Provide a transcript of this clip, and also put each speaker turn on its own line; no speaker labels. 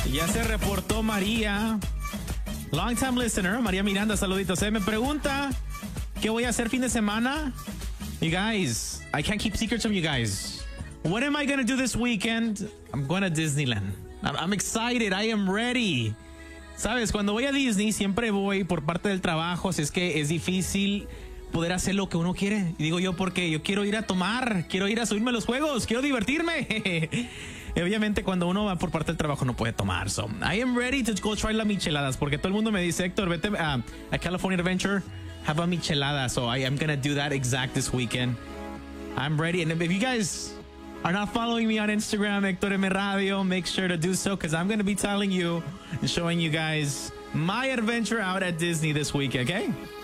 Ya se reportó María, long time listener, María Miranda, saluditos. Me pregunta qué voy a hacer fin de semana. You guys, I can't keep secrets from you guys. What am I going to do this weekend? I'm going to Disneyland. I'm excited. I am ready. Sabes, cuando voy a Disney siempre voy por parte del trabajo, si es que es difícil poder hacer lo que uno quiere. Y digo yo porque yo quiero ir a tomar, quiero ir a subirme a los juegos, quiero divertirme. Y obviamente cuando uno va por parte del trabajo no puede tomar. So I am ready to go try las micheladas, porque todo el mundo me dice, Héctor, vete a California Adventure, have a michelada. So I am going to do that exact this weekend. I'm ready. And if you guys are not following me on Instagram, Héctor M Radio, make sure to do so, because I'm going to be telling you and showing you guys my adventure out at Disney this weekend, okay?